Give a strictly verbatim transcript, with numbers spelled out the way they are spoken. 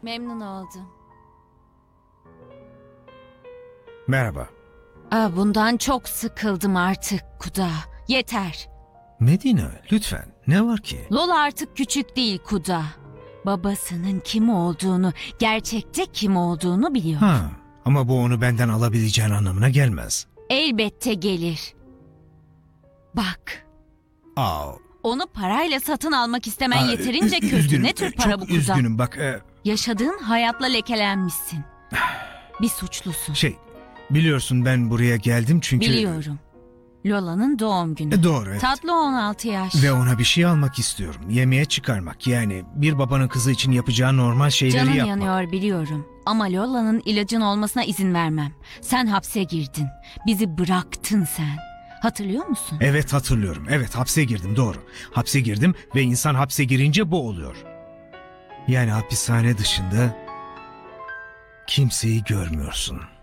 Memnun oldum. Merhaba. Aa, bundan çok sıkıldım artık Kuda. Yeter. Medina, lütfen. Ne var ki? Lola artık küçük değil Kuda. Babasının kim olduğunu, gerçekte kim olduğunu biliyor. Ha, ama bu onu benden alabileceğin anlamına gelmez. Elbette gelir. Bak, Aa, onu parayla satın almak istemen aa, yeterince ü- kötü. üzgünüm, Ne tür e, para çok bu Kuda? üzgünüm bak. e, Yaşadığın hayatla lekelenmişsin. Bir suçlusun. şey, biliyorsun ben buraya geldim çünkü... Biliyorum. Lola'nın doğum günü. E, doğru, evet. Tatlı on altı yaş. Ve ona bir şey almak istiyorum. Yemeğe çıkarmak. Yani bir babanın kızı için yapacağı normal şeyleri Canın yapmak. yanıyor biliyorum. Ama Lola'nın ilacın olmasına izin vermem. Sen hapse girdin. Bizi bıraktın sen. Hatırlıyor musun? Evet hatırlıyorum. Evet hapse girdim doğru. Hapse girdim ve insan hapse girince bu oluyor. Yani hapishane dışında kimseyi görmüyorsun.